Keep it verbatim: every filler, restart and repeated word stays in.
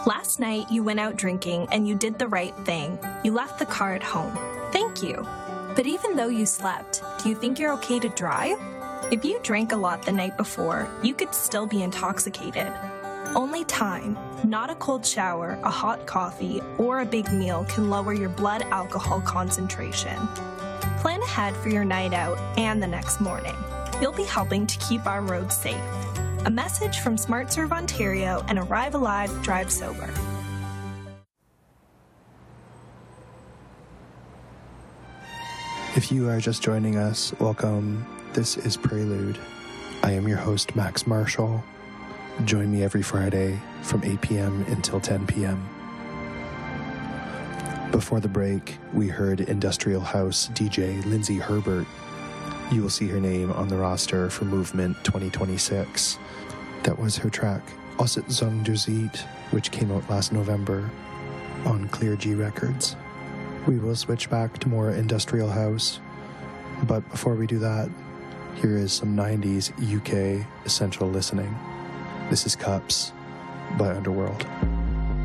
Last night, you went out drinking and you did the right thing. You left the car at home. Thank you. But even though you slept, do you think you're okay to drive? If you drank a lot the night before, you could still be intoxicated. Only time, not a cold shower, a hot coffee, or a big meal can lower your blood alcohol concentration. Plan ahead for your night out and the next morning. You'll be helping to keep our roads safe. A message from SmartServe Ontario and Arrive Alive, Drive Sober. If you are just joining us, welcome. This is Prelude. I am your host, Max Marshall. Join me every Friday from eight p.m. until ten p.m. Before the break, we heard Industrial House D J Lindsay Herbert. You will see her name on the roster for Movement twenty twenty-six. That was her track, Osset Zung der Zeit, which came out last November on Clear G Records. We will switch back to more Industrial House, but before we do that, here is some nineties U K essential listening. This is Cups by Underworld.